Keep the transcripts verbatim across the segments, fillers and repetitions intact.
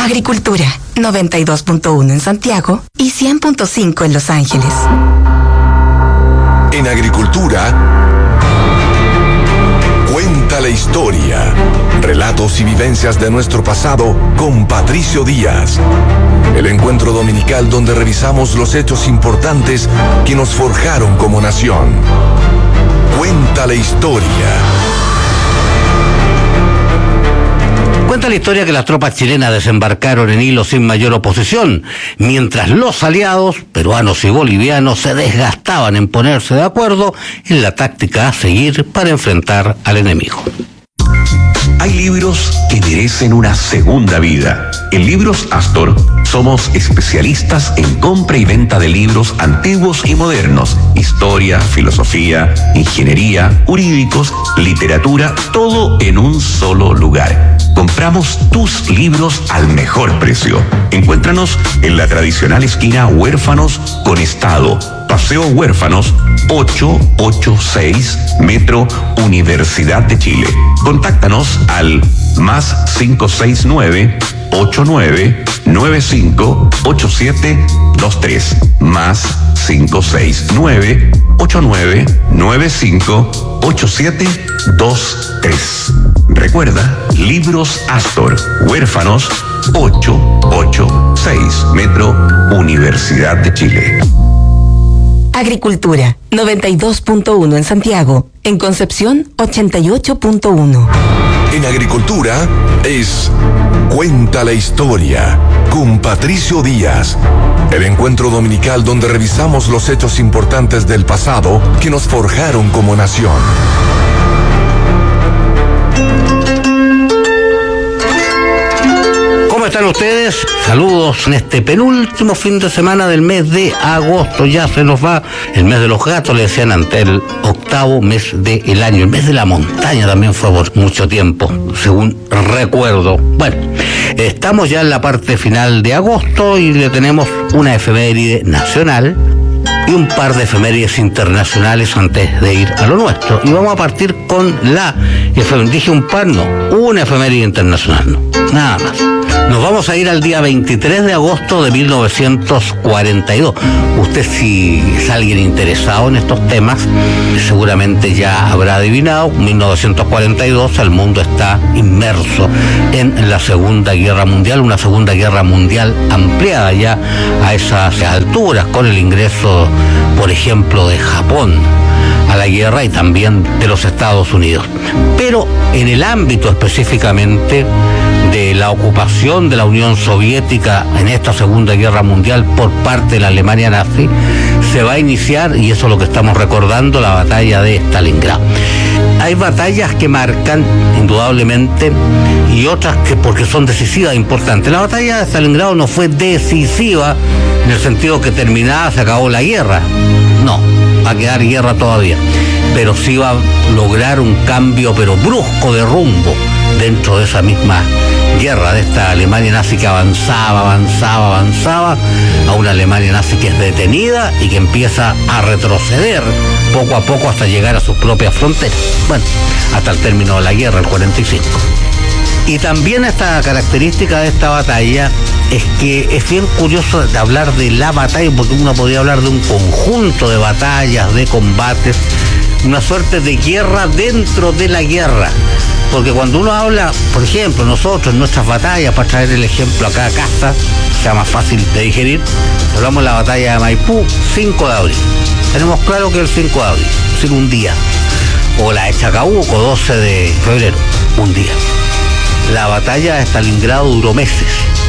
Agricultura, noventa y dos punto uno en Santiago y cien punto cinco en Los Ángeles. En Agricultura, cuenta la historia. Relatos y vivencias de nuestro pasado con Patricio Díaz. El encuentro dominical donde revisamos los hechos importantes que nos forjaron como nación. Cuenta la historia. Cuenta la historia que las tropas chilenas desembarcaron en Hilo sin mayor oposición, mientras los aliados, peruanos y bolivianos, se desgastaban en ponerse de acuerdo en la táctica a seguir para enfrentar al enemigo. Hay libros que merecen una segunda vida. En Libros Astor somos especialistas en compra y venta de libros antiguos y modernos, historia, filosofía, ingeniería, jurídicos, literatura, todo en un solo lugar. Compramos tus libros al mejor precio. Encuéntranos en la tradicional esquina Huérfanos con Estado, Paseo Huérfanos ochocientos ochenta y seis, Metro Universidad de Chile. Contáctanos al más cinco seis nueve, ocho nueve nueve cinco, ocho siete dos tres, más cinco seis nueve, ocho nueve nueve cinco, ocho siete dos tres. Recuerda, Libros Astor, Huérfanos ochocientos ochenta y seis, Metro Universidad de Chile. Agricultura, noventa y dos punto uno en Santiago. En Concepción, ochenta y ocho punto uno. En Agricultura es Cuenta la Historia con Patricio Díaz. El encuentro dominical donde revisamos los hechos importantes del pasado que nos forjaron como nación. ¿Cómo están ustedes? Saludos en este penúltimo fin de semana del mes de agosto. Ya se nos va el mes de los gatos, le decían antes, el octavo mes del año. El mes de la montaña también fue por mucho tiempo, según recuerdo. Bueno, estamos ya en la parte final de agosto y le tenemos una efeméride nacional y un par de efemérides internacionales antes de ir a lo nuestro. Y vamos a partir con la efeméride. Dije un par, no, una efeméride internacional, no, nada más. Nos vamos a ir al día veintitrés de agosto de mil novecientos cuarenta y dos. Usted, si es alguien interesado en estos temas, seguramente ya habrá adivinado. mil novecientos cuarenta y dos, el mundo está inmerso en la Segunda Guerra Mundial, una Segunda Guerra Mundial ampliada ya a esas alturas, con el ingreso, por ejemplo, de Japón a la guerra y también de los Estados Unidos. Pero en el ámbito específicamente de la ocupación de la Unión Soviética en esta Segunda Guerra Mundial por parte de la Alemania nazi, se va a iniciar, y eso es lo que estamos recordando, la batalla de Stalingrado. Hay batallas que marcan indudablemente y otras que porque son decisivas e importantes. La batalla de Stalingrado no fue decisiva en el sentido que terminada se acabó la guerra. No, va a quedar guerra todavía. Pero sí va a lograr un cambio pero brusco de rumbo dentro de esa misma guerra, de esta Alemania nazi que avanzaba, avanzaba, avanzaba, a una Alemania nazi que es detenida y que empieza a retroceder poco a poco hasta llegar a sus propias fronteras. Bueno, hasta el término de la guerra, el cuarenta y cinco. Y también esta característica de esta batalla es que es bien curioso de hablar de la batalla, porque uno podría hablar de un conjunto de batallas, de combates, una suerte de guerra dentro de la guerra. Porque cuando uno habla, por ejemplo, nosotros en nuestras batallas, para traer el ejemplo acá a casa, sea más fácil de digerir, hablamos de la batalla de Maipú, cinco de abril. Tenemos claro que el cinco de abril, es decir, un día. O la de Chacabuco, doce de febrero, un día. La batalla de Stalingrado duró meses.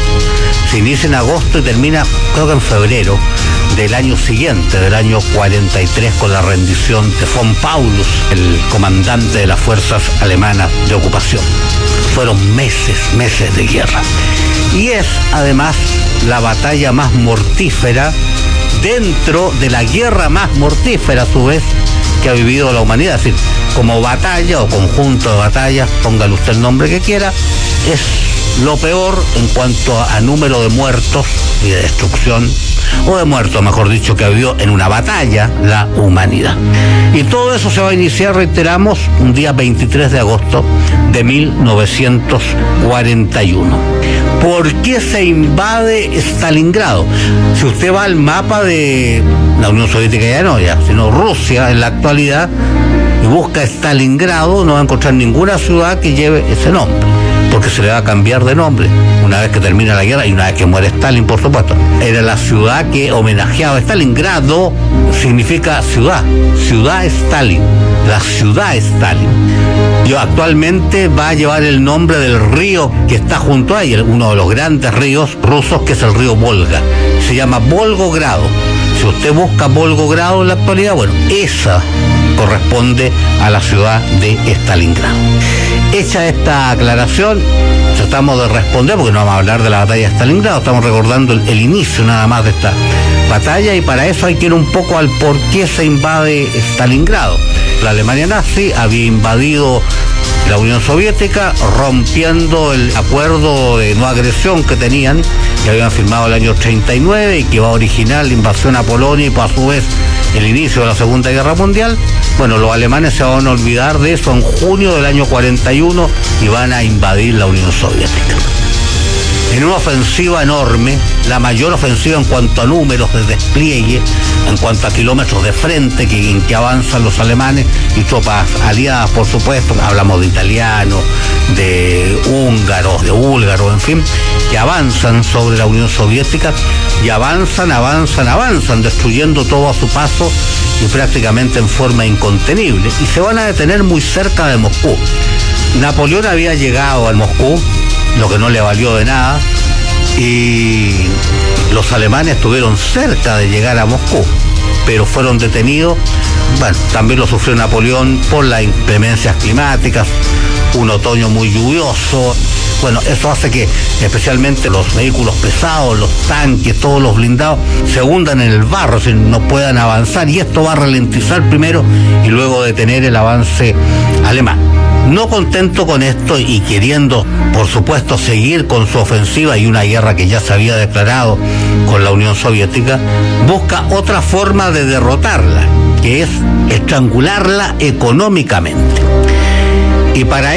Se inicia en agosto y termina, creo que en febrero del año siguiente, del año cuarenta y tres, con la rendición de von Paulus, el comandante de las fuerzas alemanas de ocupación. Fueron meses, meses de guerra. Y es, además, la batalla más mortífera dentro de la guerra más mortífera, a su vez, que ha vivido la humanidad. Es decir, como batalla o conjunto de batallas, póngale usted el nombre que quiera, es lo peor en cuanto a número de muertos y de destrucción o de muertos, mejor dicho, que vivió en una batalla la humanidad. Y todo eso se va a iniciar, reiteramos, un día veintitrés de agosto de mil novecientos cuarenta y uno. ¿Por qué se invade Stalingrado? Si usted va al mapa de la Unión Soviética, ya no, ya, sino Rusia en la actualidad, y busca Stalingrado, no va a encontrar ninguna ciudad que lleve ese nombre, porque se le va a cambiar de nombre una vez que termina la guerra y una vez que muere Stalin, por supuesto. Era la ciudad que homenajeaba a Stalingrado, significa ciudad, ciudad Stalin, la ciudad Stalin. Y actualmente va a llevar el nombre del río que está junto a él, uno de los grandes ríos rusos, que es el río Volga. Se llama Volgogrado. Si usted busca Volgogrado en la actualidad, bueno, esa corresponde a la ciudad de Stalingrado. Hecha esta aclaración, tratamos de responder, porque no vamos a hablar de la batalla de Stalingrado, estamos recordando el, el inicio nada más de esta batalla, y para eso hay que ir un poco al por qué se invade Stalingrado. La Alemania nazi había invadido la Unión Soviética, rompiendo el acuerdo de no agresión que tenían, que habían firmado el año treinta y nueve y que va a originar la invasión a Polonia y por a su vez el inicio de la Segunda Guerra Mundial. Bueno, los alemanes se van a olvidar de eso en junio del año cuarenta y uno y van a invadir la Unión Soviética. En una ofensiva enorme, la mayor ofensiva en cuanto a números de despliegue, en cuanto a kilómetros de frente que, en que avanzan los alemanes y tropas aliadas, por supuesto, hablamos de italianos, de húngaros, de búlgaros, en fin, que avanzan sobre la Unión Soviética y avanzan, avanzan, avanzan, destruyendo todo a su paso y prácticamente en forma incontenible, y se van a detener muy cerca de Moscú. Napoleón había llegado a Moscú, lo que no le valió de nada, y los alemanes estuvieron cerca de llegar a Moscú, pero fueron detenidos. Bueno, también lo sufrió Napoleón por las inclemencias climáticas, un otoño muy lluvioso. Bueno, eso hace que especialmente los vehículos pesados, los tanques, todos los blindados, se hundan en el barro, si no puedan avanzar, y esto va a ralentizar primero y luego detener el avance alemán. No contento con esto y queriendo, por supuesto, seguir con su ofensiva y una guerra que ya se había declarado con la Unión Soviética, busca otra forma de derrotarla, que es estrangularla económicamente. Y para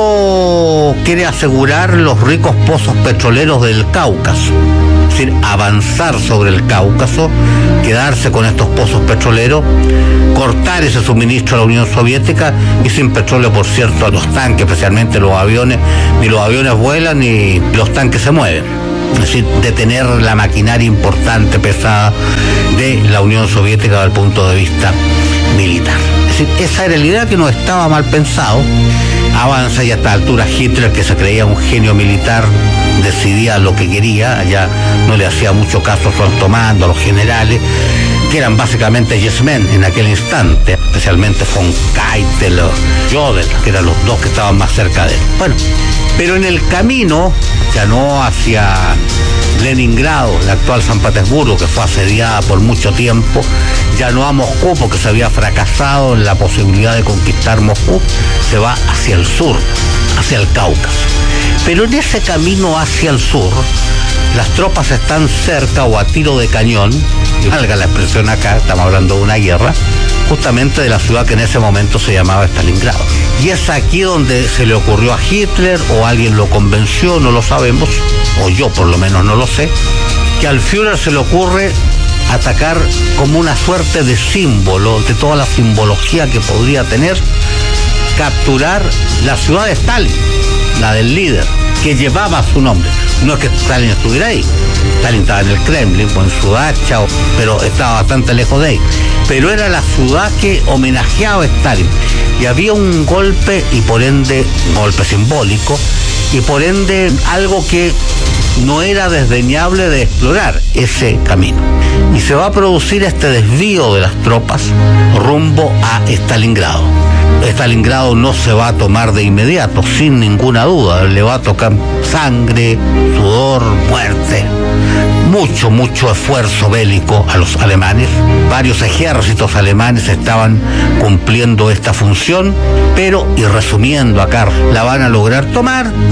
eso quiere asegurar los ricos pozos petroleros del Cáucaso. Es decir, avanzar sobre el Cáucaso, quedarse con estos pozos petroleros, cortar ese suministro a la Unión Soviética, y sin petróleo, por cierto, los tanques, especialmente los aviones, ni los aviones vuelan ni los tanques se mueven. Es decir, detener la maquinaria importante, pesada de la Unión Soviética desde el punto de vista militar. Es decir, esa era la idea, que no estaba mal pensado. Avanza y a esta altura Hitler, que se creía un genio militar, decidía lo que quería, allá no le hacía mucho caso a su alto mando, a los generales, que eran básicamente yes men en aquel instante, especialmente von Keitel o Jodl, que eran los dos que estaban más cerca de él. Bueno, pero en el camino, ya no hacia Leningrado, la actual San Petersburgo, que fue asediada por mucho tiempo, ya no a Moscú, porque se había fracasado en la posibilidad de conquistar Moscú, se va hacia el sur, hacia el Cáucaso. Pero en ese camino hacia el sur, las tropas están cerca o a tiro de cañón, y valga la expresión acá, estamos hablando de una guerra, justamente de la ciudad que en ese momento se llamaba Stalingrado. Y es aquí donde se le ocurrió a Hitler, o alguien lo convenció, no lo sabemos, o yo por lo menos no lo sé, que al Führer se le ocurre atacar como una suerte de símbolo de toda la simbología que podría tener, capturar la ciudad de Stalin, la del líder, que llevaba su nombre. No es que Stalin estuviera ahí, Stalin estaba en el Kremlin con su dacha, pero estaba bastante lejos de ahí, pero era la ciudad que homenajeaba a Stalin, y había un golpe, y por ende un golpe simbólico, y por ende algo que no era desdeñable de explorar, ese camino. Y se va a producir este desvío de las tropas rumbo a Stalingrado. Stalingrado no se va a tomar de inmediato, sin ninguna duda, le va a tocar sangre, sudor, muerte, mucho, mucho esfuerzo bélico a los alemanes. Varios ejércitos alemanes estaban cumpliendo esta función, pero, y resumiendo acá, la van a lograr tomar.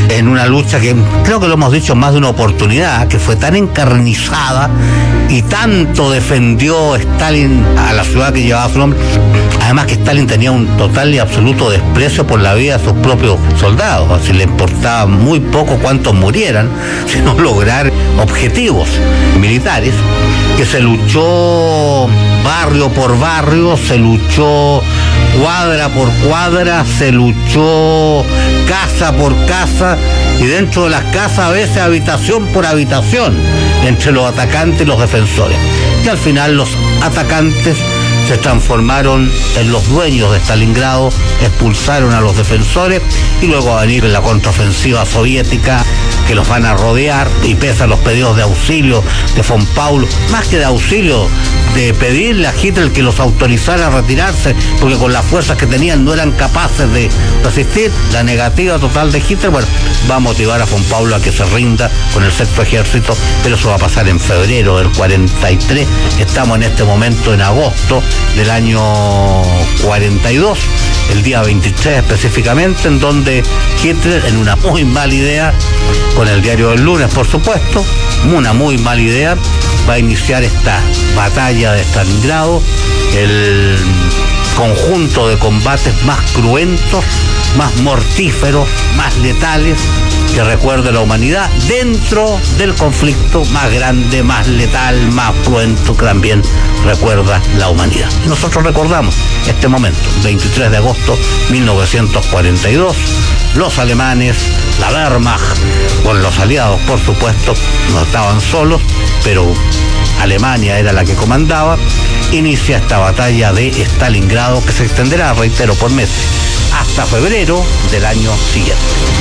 en una lucha que creo que lo hemos dicho en más de una oportunidad, que fue tan encarnizada y tanto defendió Stalin a la ciudad que llevaba su nombre. Además que Stalin tenía un total y absoluto desprecio por la vida de sus propios soldados, así le importaba muy poco cuántos murieran, sino lograr objetivos militares, que se luchó barrio por barrio, se luchó cuadra por cuadra, se luchó casa por casa, y dentro de las casas a veces habitación por habitación, entre los atacantes y los defensores. Y al final los atacantes se transformaron en los dueños de Stalingrado, expulsaron a los defensores, y luego va a venir la contraofensiva soviética, que los van a rodear, y pese a los pedidos de auxilio de von Paul, más que de auxilio, de pedirle a Hitler que los autorizara a retirarse, porque con las fuerzas que tenían no eran capaces de resistir, la negativa total de Hitler, bueno, va a motivar a von Paul a que se rinda con el sexto ejército, pero eso va a pasar en febrero del cuarenta y tres, estamos en este momento en agosto del año cuarenta y dos, el día veintitrés específicamente, en donde Hitler, en una muy mala idea, con el diario del lunes por supuesto, una muy mala idea, va a iniciar esta batalla de Stalingrado, el conjunto de combates más cruentos, más mortíferos, más letales que recuerde la humanidad, dentro del conflicto más grande, más letal, más cruento que también recuerda la humanidad. Y nosotros recordamos este momento, veintitrés de agosto de mil novecientos cuarenta y dos, los alemanes, la Wehrmacht, con los aliados por supuesto, no estaban solos, pero Alemania era la que comandaba, inicia esta batalla de Stalingrado, que se extenderá, reitero, por meses, hasta febrero del año siguiente.